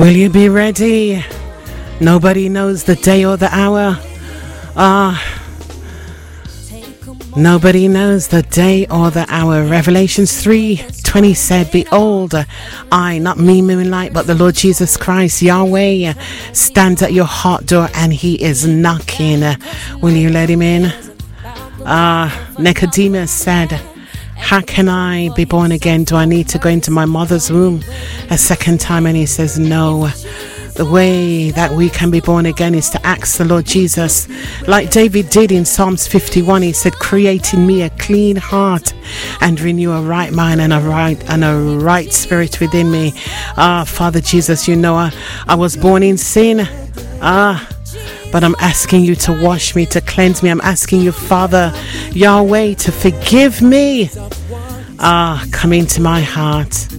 Will you be ready? Nobody knows the day or the hour. Nobody knows the day or the hour. Revelations 3:20 said, "Behold, I, not me, moonlight, but the Lord Jesus Christ, Yahweh, stands at your heart door and he is knocking. Will you let him in?" Nicodemus said, "How can I be born again? Do I need to go into my mother's womb a second time?" And he says, "No. The way that we can be born again is to ask the Lord Jesus, like David did in Psalms 51. He said, 'Create in me a clean heart and renew a right mind and a right spirit within me.'" Father Jesus, you know I was born in sin. But I'm asking you to wash me, to cleanse me. I'm asking you, Father Yahweh, to forgive me. Come into my heart.